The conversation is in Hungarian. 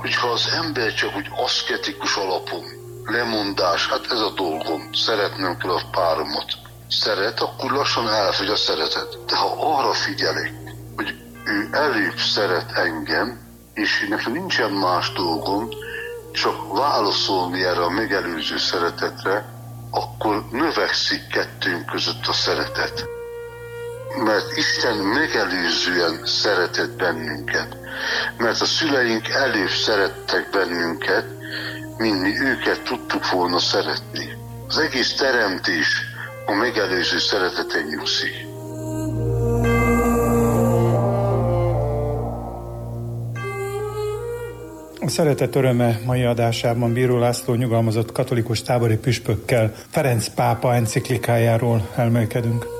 hogyha az ember csak úgy aszketikus alapon, lemondás, hát ez a dolgom, szeretnem kell a páromat. Szeret, akkor lassan elfogy a szeretet. De ha arra figyelek, hogy ő előbb szeret engem, és nekem nincsen más dolgom, csak válaszolni erre a megelőző szeretetre, akkor növekszik kettőnk között a szeretet. Mert Isten megelőzően szeretett bennünket. Mert a szüleink előbb szerettek bennünket, mint mi őket tudtuk volna szeretni. Az egész teremtés a megelőző szereteten nyugszik. A Szeretet öröme mai adásában Bíró László nyugalmazott katolikus tábori püspökkel Ferenc pápa enciklikájáról elmélkedünk.